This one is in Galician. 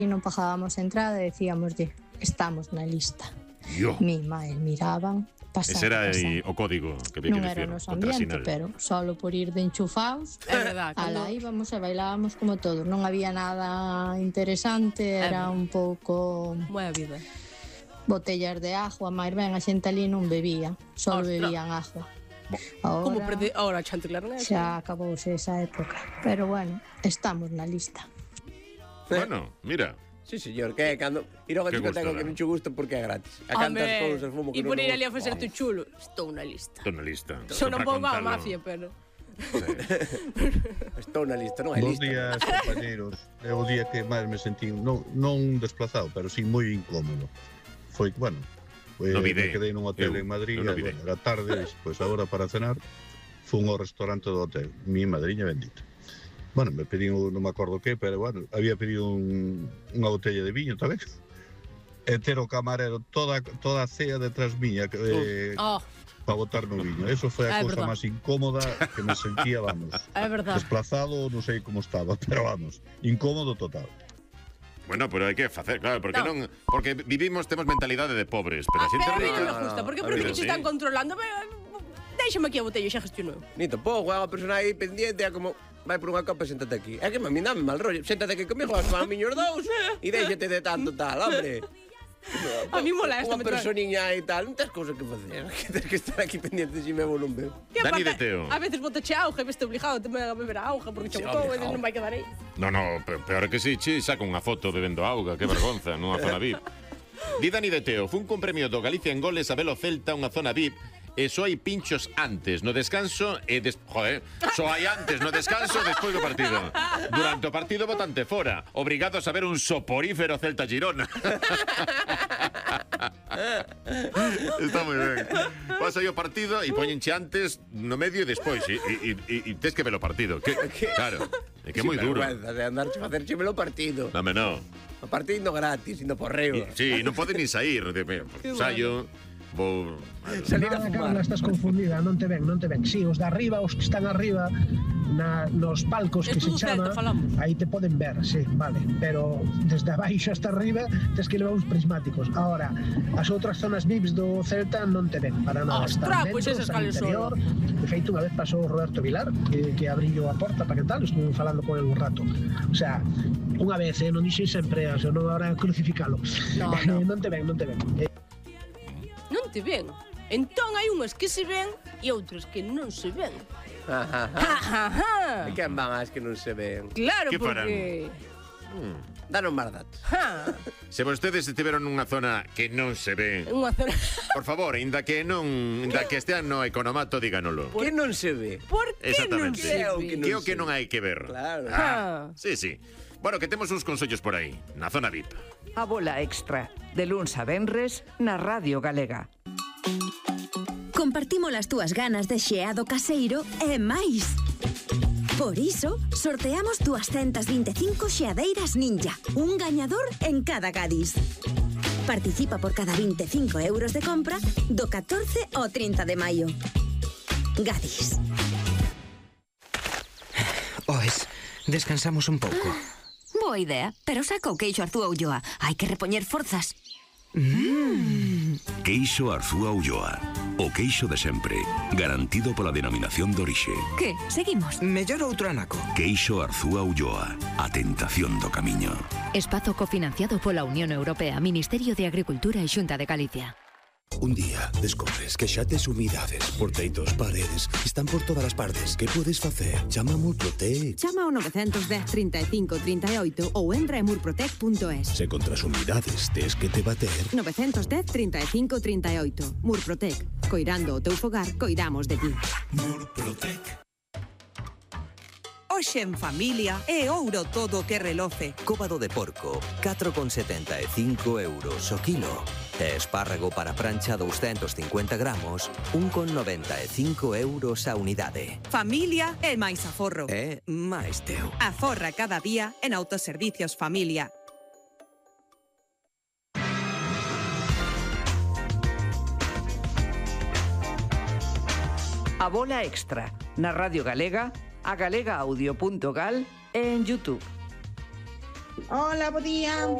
e non pagábamos a entrada e decíamos, estamos na lista. Mi e miraban, pasar. Ese era o código que había que decir. Non era o noso ambiente, pero solo por ir de enchufaos, alá íbamos e bailábamos como todos. Non había nada interesante, era un pouco... Boa vida. Botellas de agua, máis ben a xente ali non bebía, só bebían agua. Ahora xente claro, xa acabouse esa época, pero bueno, estamos na lista. Bueno, mira. Sí, señor, que cando ir ao discoteca que non che gusta porque é gratis. A cantas cousas fumo que non... E por ir ali a facerte chulo, estou na lista. Son un pouco a mafia, pero... Estou na lista, non hai lista. Bos días, compañeros. É o día que máis me sentí, non desplazado, pero sí moi incómodo. Foi, bueno, me quedei nun hotel en Madrid, era tarde, pois agora para cenar, fun ao restaurante do hotel, mi madriña bendita. Bueno, me pedí, non me acordo que, pero bueno, había pedido unha botella de viño tamén. E ter o camarero toda a cea detrás miña para botar no viño. Eso foi a cousa máis incómoda que me sentía, vamos. É verdade. Desplazado, non sei como estaba, pero vamos, incómodo total. Bueno, pero hai que facer, claro, porque non, porque vivimos, temos mentalidade de pobres, pero a xente rica... Pero a mí non me gusta, porque por que che están controlando? Déixame aquí a botella, xa gestionou. Ni tampouco, é unha persona aí pendiente, é como... Vai por unha copa e séntate aquí. É que a mí dame mal rollo. Séntate aquí comigo, as mamiños dous e déixate de tanto tal, hombre. A mí molesta. Unha personiña e tal, non tens cousa que facer. Que tens que estar aquí pendiente se me vou non bebo. Dani de Teo. A veces botache auga e veste obligado tamén a beber a auga porque che botou e non vai quedar aí. No, peor que si che saca unha foto bebendo auga, que vergonza, nunha zona VIP. Di Dani de Teo, fun con premio do Galicia en goles a velo Celta unha zona VIP. E só hai pinchos antes no descanso e só hai antes no descanso e despois do partido. Durante o partido botante fora, obrigados a ver un soporífero Celta Girona. Está moi ben. Pasa aí o partido e poñenche antes, no medio e despois e tes que ver o partido. Claro, é que é moi duro. De andarche a facerche ver o partido. Dame no. O partido gratis, indo por reo. Sí, non pode nin sair. Saio... Vou salir a fumar. Carla, estás confundida, non te ven. Si, os de arriba, os que están arriba nos palcos que se chama, aí te poden ver, sí, vale, pero desde abaixo hasta arriba tens que levar uns prismáticos. Ahora, as outras zonas VIPs do Celta non te ven para nada. Ostras, pois esas cales son. De feito, unha vez pasou Roberto Vilar que abriu a porta para que tal, estuve falando con el un rato. O sea, unha vez, non dixen sempre, non ahora crucificalo. Non te ven. Non te ven. Entón hai unhas que se ven e outras que non se ven. E quen van as que non se ven? Claro, porque... Danos máis datos. Se vostedes estiveron nunha zona que non se ve, por favor, inda que estean no economato, díganolo. Que non se ve? Por que non se ve? Que o que non hai que ver. Claro. Sí. Bueno, que temos uns consellos por aí, na zona VIP. A bola extra, de luns a venres, na Radio Galega. Compartimos as túas ganas de xeado caseiro e máis. Por iso, sorteamos 225 xeadeiras Ninja, un gañador en cada Gadis. Participa por cada 25 euros de compra do 14 ao 30 de maio. Gadis. Oes, descansamos un pouco. Boa idea, pero saca o queixo Arzúa Ulloa. Hai que repoñer forzas. Queixo Arzúa Ulloa. O queixo de sempre. Garantido pola denominación de orixe. Que? Seguimos? Mellor outro anaco. Queixo Arzúa Ulloa. A tentación do camiño. Espazo cofinanciado pola Unión Europea, Ministerio de Agricultura e Xunta de Galicia. Un día descobres que xa tes humidades por teitos, paredes, están por todas as partes. Que podes facer? Chama a Murprotec. Chama ao 910 35 38 ou entra en murprotec.es. Se contra as humidades tes que te bater. 910 35 38. Murprotec. Coirando o teu fogar, coidamos de ti. Murprotec. Hoxe en familia é ouro todo o que reloce. Cóbado de porco, 4,75 euros o kilo. E espárrago para prancha 250 gramos, 1,95 euros a unidade. Familia é máis aforro. É máis teu. Aforra cada día en Autoservicios Familia. A bola extra, na Radio Galega, a galegaaudio.gal e en YouTube. Hola, bo día.